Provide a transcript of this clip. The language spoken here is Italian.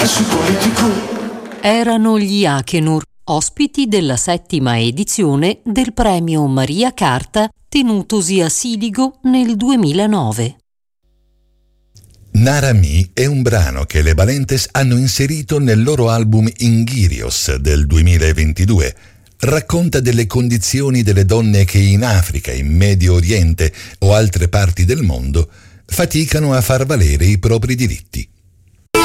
Erano gli Akenur, ospiti della 7ª edizione del premio Maria Carta tenutosi a Siligo nel 2009. Nara Mi è un brano che le Valentes hanno inserito nel loro album Inghirios del 2022. Racconta delle condizioni delle donne che in Africa, in Medio Oriente o altre parti del mondo faticano a far valere i propri diritti.